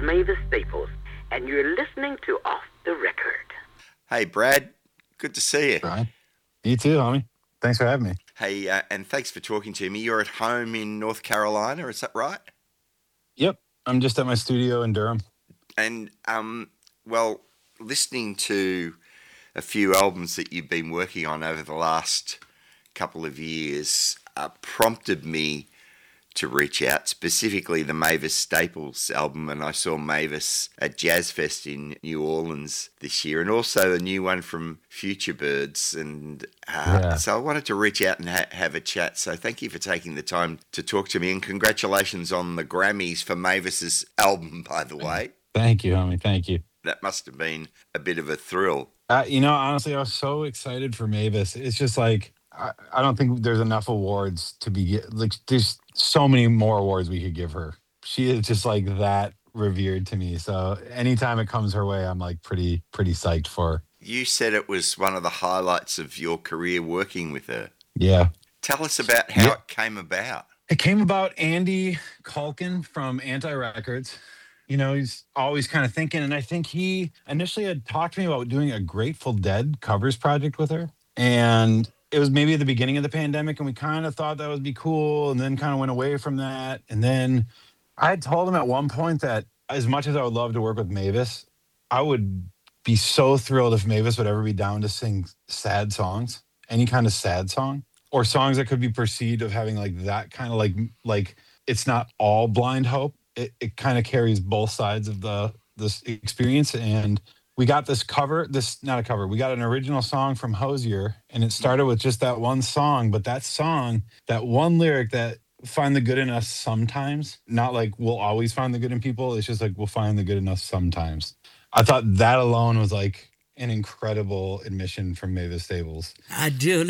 Mavis Staples, and you're listening to Off the Record. Hey, Brad. Good to see you. Brian. You too, homie. Thanks for having me. Hey, and thanks for talking to me. You're at home in North Carolina, is that right? Yep. I'm just at my studio in Durham. And, well, listening to a few albums that you've been working on over the last couple of years prompted me to reach out, specifically the Mavis Staples album, and I saw Mavis at Jazz Fest in New Orleans this year, and also a new one from Future Birds, and so I wanted to reach out and have a chat. So thank you for taking the time to talk to me, and congratulations on the Grammys for Mavis's album, by the way. Thank you, homie. Thank you. That must have been a bit of a thrill. Honestly, I was so excited for Mavis. It's just like, I don't think there's enough awards to be, like, there's so many more awards we could give her. She is just like that revered to me. So anytime it comes her way, I'm like pretty psyched for her. You said it was one of the highlights of your career working with her. Yeah. Tell us about how it came about. It came about Andy Culkin from Anti Records. You know, he's always kind of thinking, and I think he initially had talked to me about doing a Grateful Dead covers project with her. And it was maybe at the beginning of the pandemic, and we kind of thought that would be cool, and then kind of went away from that. And then I had told him at one point that as much as I would love to work with Mavis, I would be so thrilled if Mavis would ever be down to sing sad songs, any kind of sad song, or songs that could be perceived of having like that kind of like it's not all Blind Hope. It kind of carries both sides of this experience. And we got this cover, we got an original song from Hozier, and it started with just that one song, but that song, that one lyric, that find the good in us sometimes, not like we'll always find the good in people, it's just like we'll find the good in us sometimes. I thought that alone was like an incredible admission from Mavis Staples. I do